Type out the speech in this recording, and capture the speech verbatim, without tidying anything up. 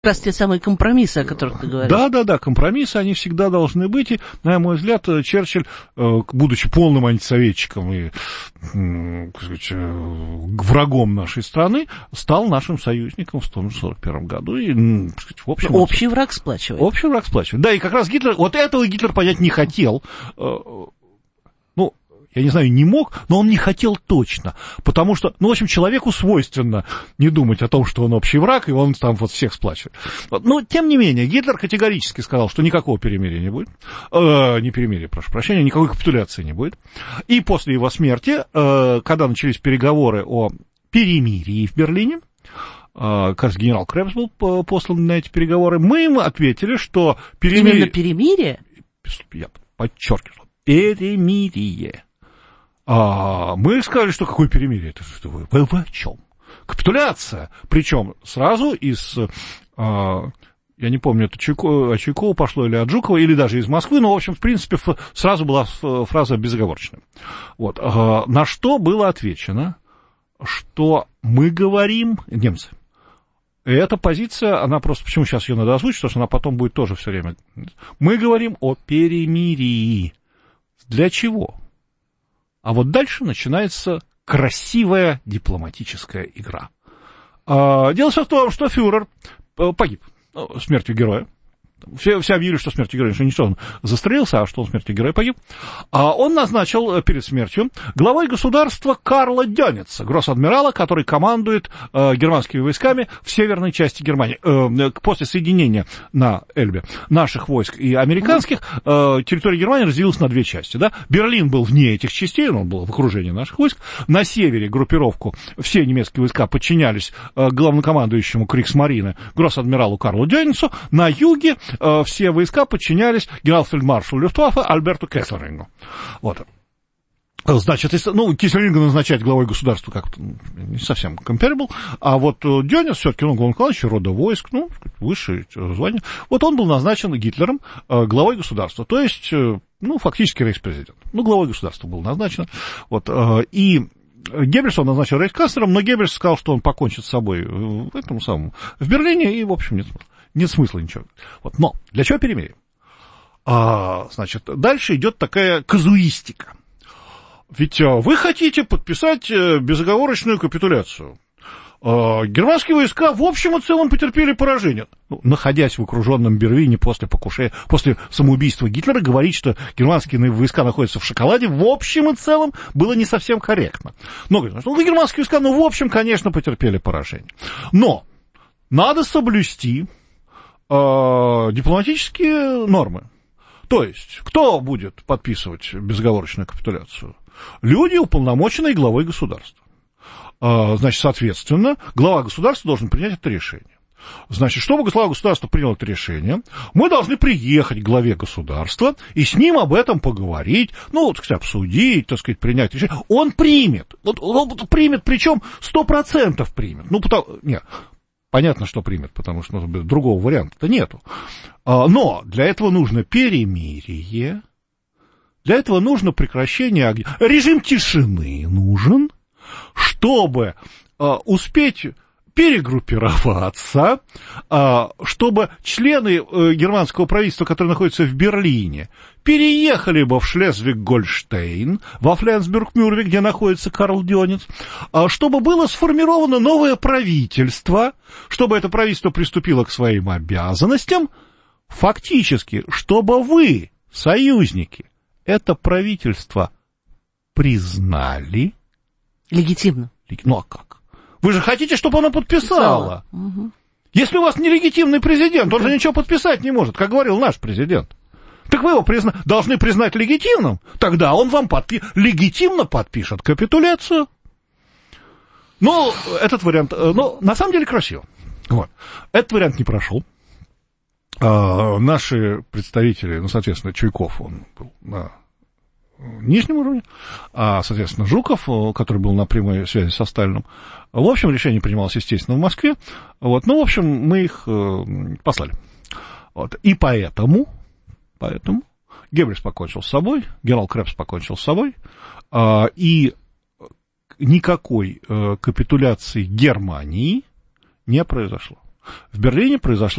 Как раз те самые компромиссы, о которых ты говоришь. Да, да, да, компромиссы, они всегда должны быть. И, на мой взгляд, Черчилль, будучи полным антисоветчиком и, так сказать, врагом нашей страны, стал нашим союзником в тысяча девятьсот сорок первом году. И, так сказать, в общем, общий враг сплачивает. Общий враг сплачивает. Да, и как раз Гитлер, вот этого Гитлер понять не хотел. Ну, я не знаю, не мог, но он не хотел точно, потому что, ну, в общем, человеку свойственно не думать о том, что он общий враг, и он там вот всех сплачивает. Но, тем не менее, Гитлер категорически сказал, что никакого перемирия не будет, э, не перемирия, прошу прощения, никакой капитуляции не будет. И после его смерти, э, когда начались переговоры о перемирии в Берлине, э, кажется, генерал Кребс был послан на эти переговоры, мы им ответили, что перемирие... Именно перемирие? Я подчеркиваю, перемирие. А мы сказали, что какое перемирие? Это что вы, вы, вы о чем? Капитуляция. Причем сразу из, а, я не помню, это Чуйко, от Чуйкова пошло или от Жукова, или даже из Москвы, но, в общем, в принципе, сразу была фраза безоговорочная. Вот. А, на что было отвечено, что мы говорим, немцы, и эта позиция, она просто, почему сейчас ее надо озвучить, потому что она потом будет тоже все время. Мы говорим о перемирии. Для чего? А вот дальше начинается красивая дипломатическая игра. Дело все в том, что фюрер погиб смертью героя. Все, все объявили, что смертью героя, что не что он застрелился, а что он смертью героя погиб. А он назначил перед смертью главой государства Карла Дёница, гросс-адмирала, который командует э, германскими войсками в северной части Германии. Э, после соединения на Эльбе наших войск и американских э, территория Германии разделилась на две части. Да? Берлин был вне этих частей, он был в окружении наших войск. На севере группировку все немецкие войска подчинялись э, главнокомандующему Криксмарины, гросс-адмиралу Карлу Дёницу. На юге все войска подчинялись генерал-фельдмаршалу Люфтваффе Альберту Кеслерингу. Вот. Значит, ну, Кеслеринга назначать главой государства как-то не совсем comparable, а вот Дёниц все-таки, ну, главнокомандующий рода войск, ну, высшее звание, вот он был назначен Гитлером главой государства, то есть, ну, фактически рейхспрезидент. Ну, главой государства был назначен, вот, и Геббельс он назначил рейхсканцлером, но Геббельс сказал, что он покончит с собой в этом самом, в Берлине, и, в общем, нет смысла. Нет смысла ничего. Вот. Но для чего перемирие? А, значит, дальше идет такая казуистика. Ведь а, вы хотите подписать безоговорочную капитуляцию. А, германские войска в общем и целом потерпели поражение. Ну, находясь в окруженном Берлине после покушения, после самоубийства Гитлера, говорить, что германские войска находятся в шоколаде, в общем и целом было не совсем корректно. Но, говорят, ну, германские войска, ну, в общем, конечно, потерпели поражение. Но надо соблюсти дипломатические нормы. То есть, кто будет подписывать безоговорочную капитуляцию? Люди, уполномоченные главой государства. Значит, соответственно, глава государства должен принять это решение. Значит, чтобы глава государства принял это решение, мы должны приехать к главе государства и с ним об этом поговорить, ну, так сказать, обсудить, так сказать, принять решение. Он примет. Вот, он примет, причем сто процентов примет. Ну, потому... Нет. Понятно, что примет, потому что ну, другого варианта-то нету. Но для этого нужно перемирие, для этого нужно прекращение огня. Режим тишины нужен, чтобы успеть перегруппироваться, чтобы члены германского правительства, которые находятся в Берлине, переехали бы в Шлезвиг-Гольштейн, во Фленсбург-Мюрве, где находится Карл Дёниц, чтобы было сформировано новое правительство, чтобы это правительство приступило к своим обязанностям, фактически, чтобы вы, союзники, это правительство признали. Легитимно. Ну а как? Вы же хотите, чтобы оно подписало. Угу. Если у вас нелегитимный президент, он же ничего подписать не может, как говорил наш президент. Так вы его призна... должны признать легитимным, тогда он вам подпи... легитимно подпишет капитуляцию. Ну, этот вариант, ну, на самом деле красиво. Вот. Этот вариант не прошел. А, наши представители, ну, соответственно, Чуйков, он был на нижнем уровне, а, соответственно, Жуков, который был на прямой связи со Сталиным. В общем, решение принималось, естественно, в Москве. Вот. Ну, в общем, мы их э, послали. Вот. И поэтому, поэтому Геббельс покончил с собой, генерал Кребс покончил с собой, э, и никакой э, капитуляции Германии не произошло. В Берлине произошла